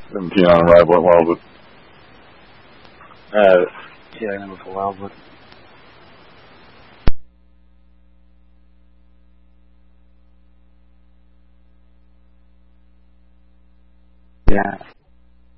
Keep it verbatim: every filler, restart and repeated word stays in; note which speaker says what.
Speaker 1: seventeen on arrival at Wildwood.
Speaker 2: Uh, yeah, I remember for Wildwood. Yeah.